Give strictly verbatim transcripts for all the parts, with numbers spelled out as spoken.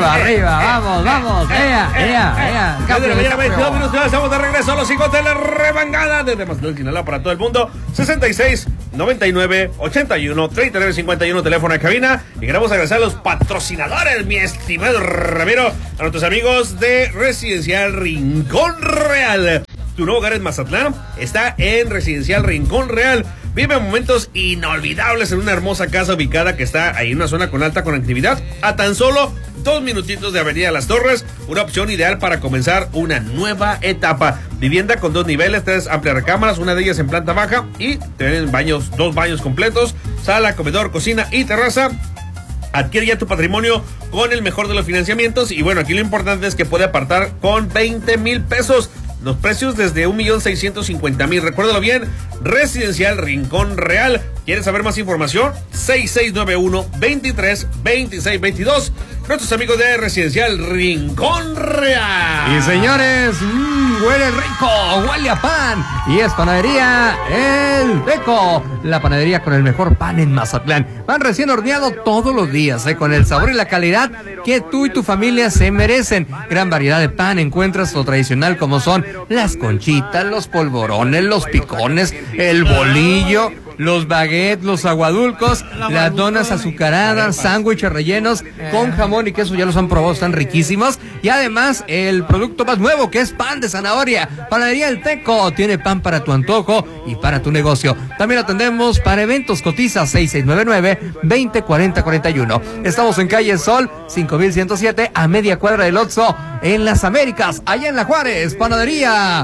arriba, arriba, vamos, vamos, ella, ella, ella. Desde la mañana, veintidós minutos, estamos de regreso a los hijos de la remangada desde Mazatlán, Sinaloa para todo el mundo. sesenta y seis, noventa y nueve, ochenta y uno, treinta y nueve, cincuenta y uno, teléfono de cabina. Y queremos agradecer a los patrocinadores, mi estimado Ramiro, a nuestros amigos de Residencial Rincón Real. Tu nuevo hogar en Mazatlán está en Residencial Rincón Real. Vive momentos inolvidables en una hermosa casa ubicada que está ahí en una zona con alta conectividad a tan solo dos minutitos de Avenida Las Torres. Una opción ideal para comenzar una nueva etapa. Vivienda con dos niveles, tres amplias recámaras, una de ellas en planta baja y tienen baños, dos baños completos, sala, comedor, cocina y terraza. Adquiere ya tu patrimonio con el mejor de los financiamientos y bueno, aquí lo importante es que puede apartar con veinte mil pesos. Los precios desde un millón seiscientos cincuenta mil. Recuérdalo bien, Residencial Rincón Real. ¿Quieres saber más información? seis seis nueve uno, veintitrés, veintiséis, veintidós. Nuestros amigos de Residencial Rincón Real. Y señores, mmm, huele rico, huele a pan. Y es Panadería El Teco, la panadería con el mejor pan en Mazatlán. Pan recién horneado todos los días, eh, con el sabor y la calidad que tú y tu familia se merecen. Gran variedad de pan, encuentras lo tradicional como son las conchitas, los polvorones, los picones, el bolillo, los baguettes, los aguadulcos, las donas azucaradas, sándwiches rellenos con jamón y queso, ya los han probado, están riquísimos. Y además el producto más nuevo que es pan de zanahoria. Panadería El Teco tiene pan para tu antojo y para tu negocio. También atendemos para eventos, cotiza seis seis nueve nueve, veinte, cuarenta, cuarenta y uno. Estamos en calle Sol cinco mil ciento siete, a media cuadra del Oxxo en Las Américas, allá en La Juárez. Panadería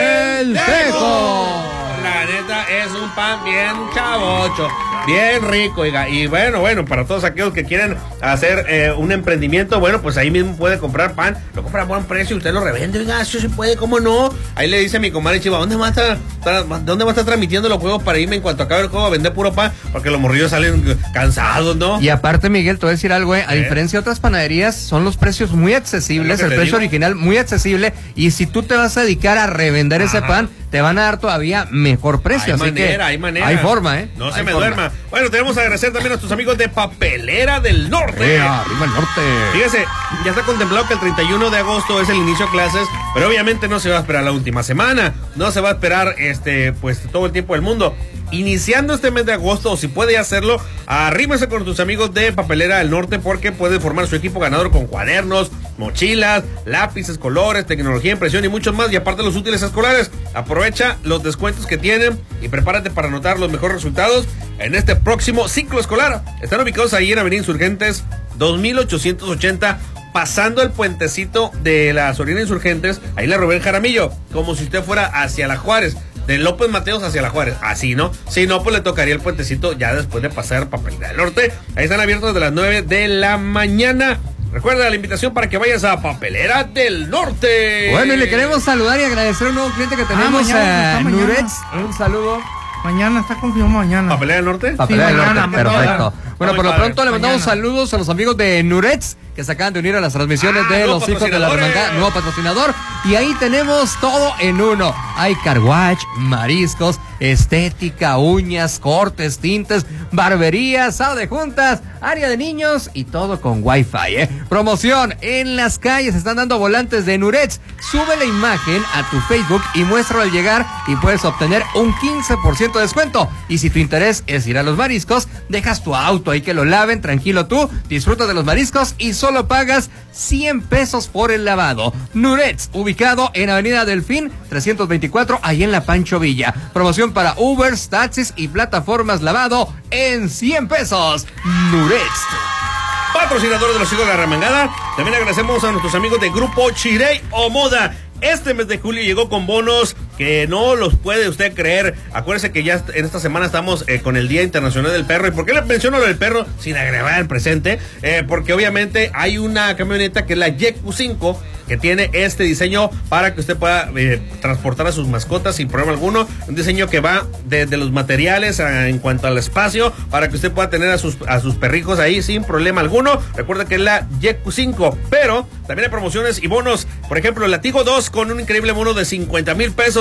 El Teco. La neta es un pan bien chavocho, bien rico, oiga. Y bueno, bueno, para todos aquellos que quieren hacer eh, un emprendimiento, bueno, pues ahí mismo puede comprar pan, lo compra a buen precio y usted lo revende, oiga, eso se puede, ¿cómo no? Ahí le dice a mi comadre Chiva, ¿dónde va a estar, dónde va a estar transmitiendo los juegos para irme en cuanto acabe el juego a vender puro pan? Porque los morrillos salen cansados, ¿no? Y aparte, Miguel, te voy a decir algo, eh, a ¿Eh? diferencia de otras panaderías, son los precios muy accesibles, el precio digo? original muy accesible, y si tú te vas a dedicar a revender Ajá. ese pan, te van a dar todavía mejor precio. Hay así manera, que hay manera. Hay forma, ¿eh? No se hay me forma. duerma. Bueno, tenemos que agradecer también a nuestros amigos de Papelera del Norte. Arriba, arriba el norte. Fíjese, ya está contemplado que el treinta y uno de agosto es el inicio de clases, pero obviamente no se va a esperar la última semana. No se va a esperar, este, pues, todo el tiempo del mundo. Iniciando este mes de agosto, o si puede hacerlo, arrímese con tus amigos de Papelera del Norte porque puede formar su equipo ganador con cuadernos, mochilas, lápices, colores, tecnología, impresión y muchos más. Y aparte los útiles escolares, aprovecha los descuentos que tienen y prepárate para anotar los mejores resultados en este próximo ciclo escolar. Están ubicados ahí en Avenida Insurgentes dos mil ochocientos ochenta, pasando el puentecito de las Orinas Insurgentes, ahí la Rubén Jaramillo, como si usted fuera hacia la Juárez. De López Mateos hacia la Juárez, así, ¿no? Si no, pues le tocaría el puentecito ya después de pasar Papelera del Norte. Ahí están abiertos desde las nueve de la mañana. Recuerda la invitación para que vayas a Papelera del Norte. Bueno, y le queremos saludar y agradecer a un nuevo cliente que tenemos, ah, mañana, a Nuretz. Un saludo. Mañana está confirmado mañana. ¿Papelera del Norte? Papelera sí, del mañana, Norte, perfecto. Bueno, por lo pronto le mandamos mañana. saludos a los amigos de Nuretz, que se acaban de unir a las transmisiones ah, de los hijos de la remangada, nuevo patrocinador. Y ahí tenemos todo en uno. Hay carwash, mariscos, estética, uñas, cortes, tintes, barbería, sala de juntas, área de niños y todo con wifi, ¿eh? Promoción en las calles, están dando volantes de Nuretz. Sube la imagen a tu Facebook y muéstralo al llegar y puedes obtener un quince por ciento de descuento. Y si tu interés es ir a los mariscos, dejas tu auto ahí que lo laven, tranquilo tú, disfruta de los mariscos y solo pagas cien pesos por el lavado. Nuretz, ubicado en Avenida Delfín trescientos veinticuatro, ahí en la Pancho Villa. Promoción para Ubers, taxis y plataformas lavado en cien pesos. Nuretz, patrocinador de los hijos de la remangada. También agradecemos a nuestros amigos de Grupo Chirey o Moda. Este mes de julio llegó con bonos que no los puede usted creer. Acuérdese que ya en esta semana estamos eh, con el Día Internacional del Perro. ¿Y por qué le menciono lo del perro sin agregar el presente? Eh, porque obviamente hay una camioneta que es la Y Q cinco, que tiene este diseño para que usted pueda eh, transportar a sus mascotas sin problema alguno. Un diseño que va desde los materiales a, en cuanto al espacio, para que usted pueda tener a sus, a sus perrijos ahí sin problema alguno. Recuerda que es la Y Q cinco, pero también hay promociones y bonos. Por ejemplo, el Latigo dos con un increíble bono de cincuenta mil pesos.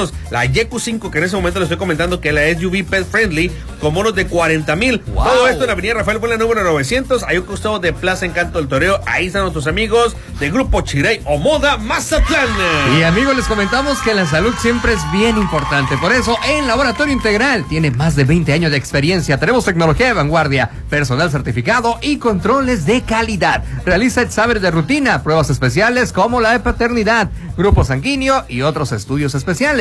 pesos. La Y Q cinco, que en ese momento les estoy comentando que la S U V pet friendly, con bonos de cuarenta mil. Wow. Todo esto en la avenida Rafael Buena número novecientos, ahí un costado de Plaza Encanto del Toreo. Ahí están nuestros amigos de Grupo Chirey o Moda Mazatlán. Y amigos, les comentamos que la salud siempre es bien importante. Por eso, en Laboratorio Integral tiene más de veinte años de experiencia. Tenemos tecnología de vanguardia, personal certificado y controles de calidad. Realiza exámenes de rutina, pruebas especiales como la de paternidad, grupo sanguíneo y otros estudios especiales.